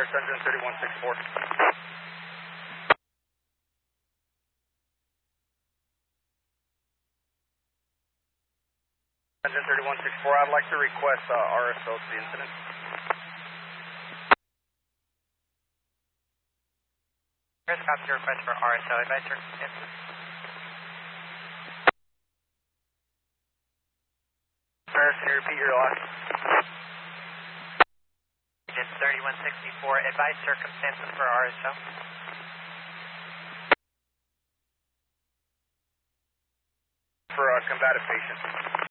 Engine 3164. Engine 3164, I'd like to request RSO to the incident. Here's a copy of your request for RSO. Advise circumstances. Sir, can you repeat your last? Engine 3164. Advise circumstances for RSO. For a combative patient.